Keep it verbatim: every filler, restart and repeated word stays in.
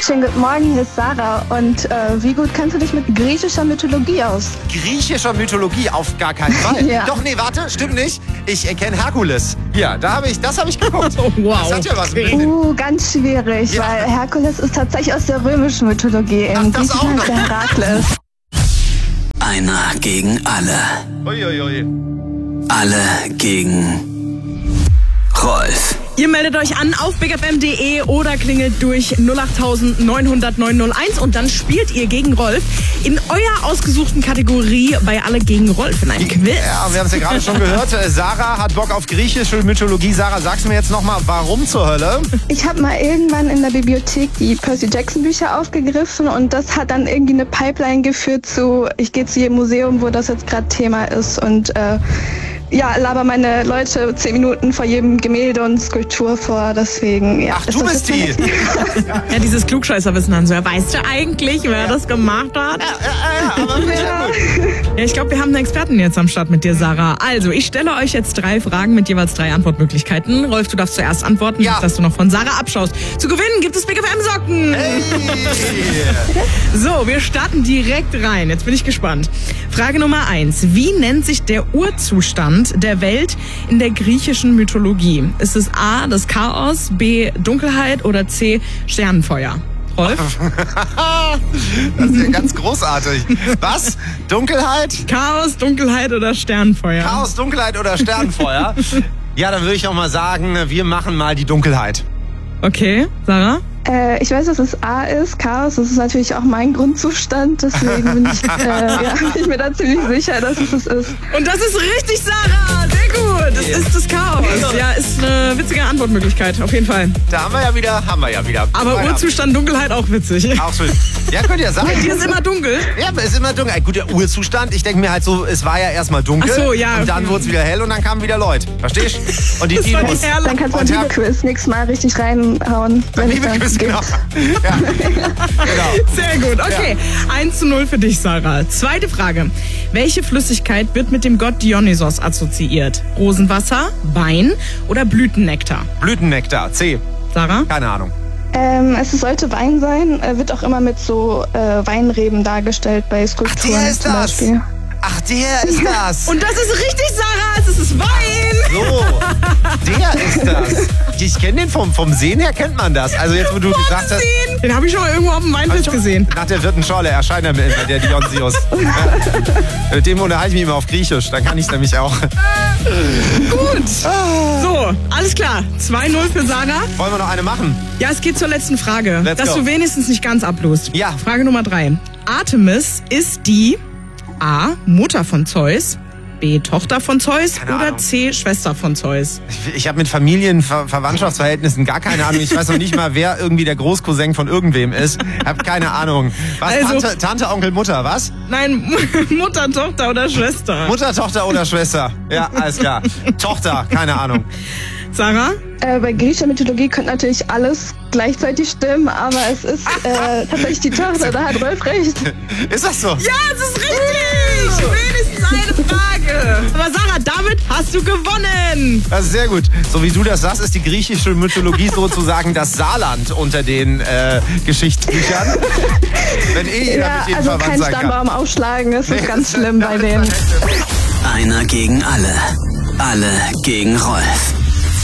Schönen guten Morgen, hier ist Sarah. Und äh, wie gut kennst du dich mit griechischer Mythologie aus? Griechischer Mythologie? Auf gar keinen Fall. Ja. Doch, nee, warte, stimmt nicht. Ich erkenne Herkules. Ja, da habe ich, das habe ich geguckt. Oh, wow. Das hat ja was mit. Uh, ganz schwierig, Ja. weil Herkules ist tatsächlich aus der römischen Mythologie. Im Ach, das auch Griechischen noch. ist der Herakles. Einer gegen alle. Uiuiui. Alle gegen Rolf. Ihr meldet euch an auf big f m punkt d e oder klingelt durch null acht neun null null neun null eins und dann spielt ihr gegen Rolf in eurer ausgesuchten Kategorie bei Alle gegen Rolf in einem Quiz. Ja, wir haben es ja gerade schon gehört. Äh, Sarah hat Bock auf griechische Mythologie. Sarah, sagst du mir jetzt nochmal, warum zur Hölle? Ich habe mal irgendwann in der Bibliothek die Percy Jackson Bücher aufgegriffen und das hat dann irgendwie eine Pipeline geführt zu, ich gehe zu jedem Museum, wo das jetzt gerade Thema ist und äh, ja, laber meine Leute zehn Minuten vor jedem Gemälde und Skulptur vor, deswegen, ja. Ach, ist du das bist jetzt die. Ja, dieses Klugscheißerwissen dann so. Ja, weißt du eigentlich, wer das gemacht hat? Ja, aber Ja. Ja, ich glaube, wir haben einen Experten jetzt am Start mit dir, Sarah. Also, ich stelle euch jetzt drei Fragen mit jeweils drei Antwortmöglichkeiten. Rolf, du darfst zuerst antworten, Ja. dass du noch von Sarah abschaust. Zu gewinnen gibt es Big F M Socken. Hey. So, wir starten direkt rein. Jetzt bin ich gespannt. Frage Nummer eins. Wie nennt sich der Urzustand der Welt in der griechischen Mythologie? Ist es A, das Chaos, B, Dunkelheit oder C, Sternenfeuer? Rolf? Das ist ja ganz großartig. Was? Dunkelheit? Chaos, Dunkelheit oder Sternenfeuer? Chaos, Dunkelheit oder Sternenfeuer? Ja, dann würde ich auch mal sagen, wir machen mal die Dunkelheit. Okay, Sarah? Äh, ich weiß, dass es A ist, Chaos, das ist natürlich auch mein Grundzustand, deswegen bin ich, äh, ja, bin ich mir da ziemlich sicher, dass es es ist. Und das ist richtig, Sarah! Sehr gut! Es ist das Chaos. Ja, ist eine witzige Antwortmöglichkeit, auf jeden Fall. Da haben wir ja wieder, haben wir ja wieder. Aber Feierabend. Urzustand Dunkelheit auch witzig. Auch schön. Ja, könnt ihr sagen. Hier ist immer dunkel. Ja, aber es ist immer dunkel. Ein guter Urzustand. Ich denke mir halt so, es war ja erstmal dunkel. Ach so, ja, Und dann okay. wurde es wieder hell und dann kamen wieder Leute. Verstehst du? Und die Das war Dinos. nicht herrlich. Dann kannst du Und beim Herr- Bibelquiz nächstes Mal richtig reinhauen. wenn es dann Bibelquiz, gibt. genau. Ja, genau. Sehr gut. Okay, eins zu null für dich, Sarah. Zweite Frage. Welche Flüssigkeit wird mit dem Gott Dionysos assoziiert? Rosenwasser, Wein oder Blütennektar? Blütennektar, C. Sarah? Keine Ahnung. Ähm, es sollte Wein sein, äh, wird auch immer mit so äh, Weinreben dargestellt bei Skulpturen der ist zum das. Beispiel. Ach, der ist das. Und das ist richtig, Sarah. Es ist Wein. So, der ist das. Ich kenne den vom, vom Sehen her, kennt man das. Also jetzt, wo du gesagt hast, Sehen. Den habe ich schon mal irgendwo auf dem Weinfest gesehen. nach der vierten Schorle erscheint er mir immer, der Dionysios. Ja. Mit dem unterhalte ich mich immer auf Griechisch, dann kann ich nämlich auch. Gut. So, alles klar. zwei null für Sarah. Wollen wir noch eine machen? Ja, es geht zur letzten Frage. Let's dass go. du wenigstens nicht ganz ablust. Ja. Frage Nummer drei. Artemis ist die A. Mutter von Zeus, B. Tochter von Zeus Keine oder Ahnung. C. Schwester von Zeus? Ich, ich habe mit Familienverwandtschaftsverhältnissen gar keine Ahnung. Ich weiß noch nicht mal, wer irgendwie der Großcousin von irgendwem ist. Hab keine Ahnung. Was? Also- Tante, Tante, Onkel, Mutter, was? Nein, Mutter, Tochter oder Schwester? Mutter, Tochter oder Schwester? Ja, alles klar. Tochter, keine Ahnung. Sarah? Äh, bei griechischer Mythologie könnte natürlich alles gleichzeitig stimmen, aber es ist äh, tatsächlich die Tochter, da hat Rolf recht. Ist das so? Ja, es ist richtig! Wenigstens eine Frage. Aber Sarah, damit hast du gewonnen. Das ist sehr gut. So wie du das sagst, ist die griechische Mythologie sozusagen das Saarland unter den äh, Geschichtsbüchern. Wenn eh jeder Ja, mit jedem also verwandt kein sein kann. Stammbaum aufschlagen, das ist Nee, ganz das- schlimm bei das- denen. Einer gegen alle. Alle gegen Rolf.